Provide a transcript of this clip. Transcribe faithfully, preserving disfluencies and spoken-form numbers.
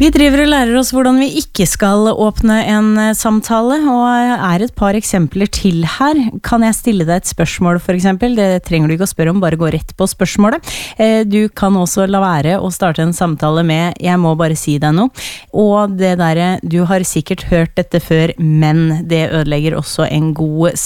Vi driver og lærer oss hvordan vi ikke skal åpne en samtale, og er et par eksempler til her. Kan jeg stille deg et spørsmål for eksempel? Det trenger du ikke å spørre om, bare gå rett på spørsmålet. Du kan også la være å starte en samtale med «jeg må bare si deg noe». Og det der, du har sikkert hørt dette før, men det ødelegger også en god